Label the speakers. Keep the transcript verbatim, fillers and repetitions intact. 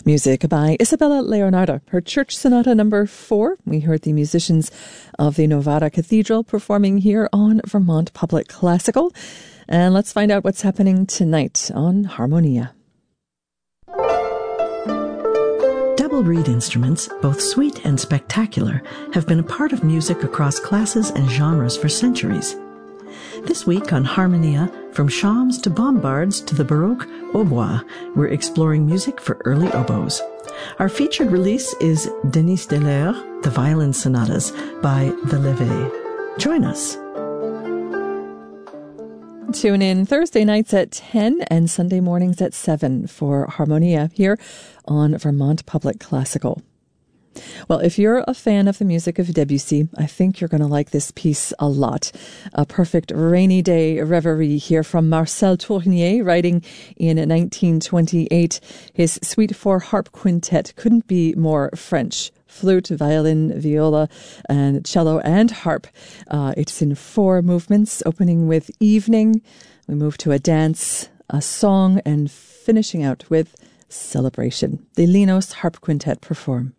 Speaker 1: Music by Isabella Leonardo, her Church Sonata number four. We heard the musicians of the Novara Cathedral performing here on Vermont Public Classical. And let's find out what's happening tonight on Harmonia.
Speaker 2: Double reed instruments, both sweet and spectacular, have been a part of music across classes and genres for centuries. This week on Harmonia, from shawms to bombards to the Baroque hautbois, we're exploring music for early oboes. Our featured release is Denis Deleur, The Violin Sonatas by The Levée. Join us.
Speaker 1: Tune in Thursday nights at ten and Sunday mornings at seven for Harmonia here on Vermont Public Classical. Well, if you're a fan of the music of Debussy, I think you're going to like this piece a lot. A perfect rainy day reverie here from Marcel Tournier, writing in nineteen twenty-eight. His Suite for Harp Quintet couldn't be more French. Flute, violin, viola, and cello and harp. Uh, it's in four movements, opening with Evening. We move to a dance, a song, and finishing out with Celebration. The Linos Harp Quintet perform.